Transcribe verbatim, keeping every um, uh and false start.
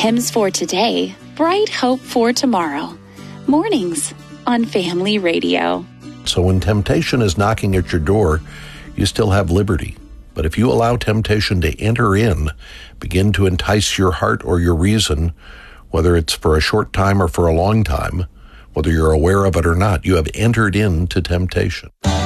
Hymns for today, bright hope for tomorrow. Mornings on Family Radio. So when temptation is knocking at your door, you still have liberty. But if you allow temptation to enter in, begin to entice your heart or your reason, whether it's for a short time or for a long time, whether you're aware of it or not, you have entered into temptation.